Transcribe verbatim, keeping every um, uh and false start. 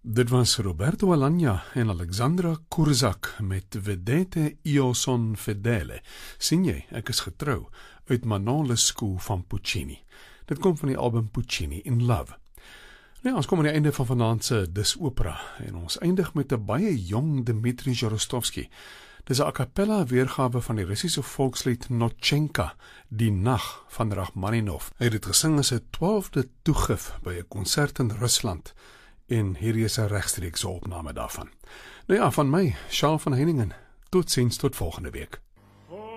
Dit was Roberto Alagna en Alexandra Kurzak met Vedete io son fedele. Sien jy, ek is getrou, uit Manolis School van Puccini. Dit kom van die album Puccini in Love. Nou, ons kom aan die einde van vanaand se Dis Opera en ons eindig met 'n baie jong Dmitri Jorostovsky. Dis 'n a cappella weergawe van die Russiese volkslied Notchenka, Die Nag van Rachmaninov. Hy het dit gesing as 'n twaalfde toegif by 'n konsert in Rusland en hierdie is 'n regstreekse opname daarvan. Nou ja, van my, Charles van Heiningen. Totsiens tot volgende week.